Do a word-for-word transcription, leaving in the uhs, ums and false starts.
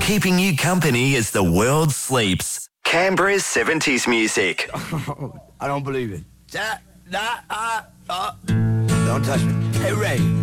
keeping you company as the world sleeps. Canberra's seventies music. I don't believe it. Da, da, ah, ah. Don't touch me. Hey, Ray.